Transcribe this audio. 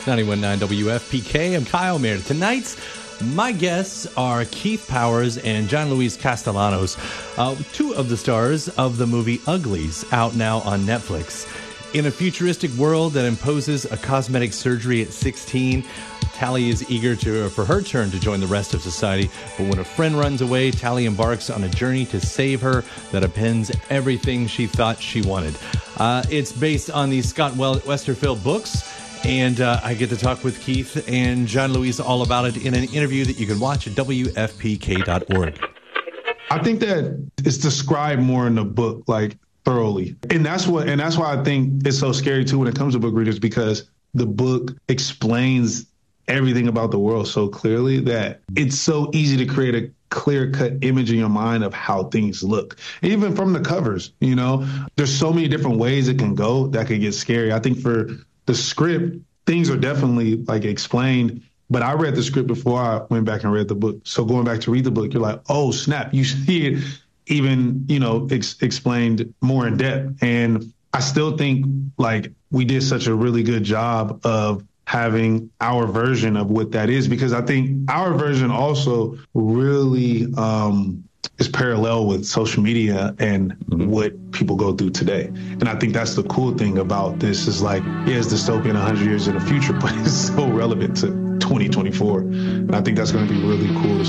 91.9 WFPK. I'm Kyle Mayer. Tonight, my guests are Keith Powers and John Luis Castellanos, two of the stars of the movie Uglies, out now on Netflix. In a futuristic world that imposes a cosmetic surgery at 16, Tally is eager for her turn to join the rest of society. But when a friend runs away, Tally embarks on a journey to save her that upends everything she thought she wanted. It's based on the Scott Westerfeld books. And I get to talk with Keith and John Luis all about it in an interview that you can watch at WFPK.org. I think that it's described more in the book, like, thoroughly. And that's why I think it's so scary, too, when it comes to book readers, because the book explains everything about the world so clearly that it's so easy to create a clear-cut image in your mind of how things look. Even from the covers, you know, there's so many different ways it can go that could get scary. I think for the script, things are definitely like explained, but I read the script before I went back and read the book. So going back to read the book, you're like, oh, snap, you see it even, you know, explained more in depth. And I still think like we did such a really good job of having our version of what that is, because I think our version also really is parallel with social media and what people go through today. And I think that's the cool thing about this is like, yeah, it's dystopian 100 years in the future, but it's so relevant to 2024. And I think that's going to be really cool to